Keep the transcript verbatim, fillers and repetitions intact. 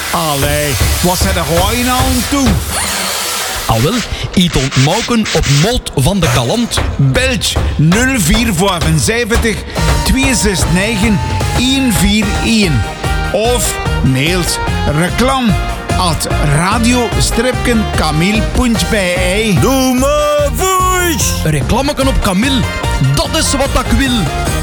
Allee, wat zijn er gewoon nou aan toe? Al wel, iets ontmoken op Molt van de Kalant. Belg nul vier zeven twee zes negen een vier een. Of mailt reclam at radio-kamil punt b e. Doe maar voice! Reclameken op Camille, dat is wat ik wil.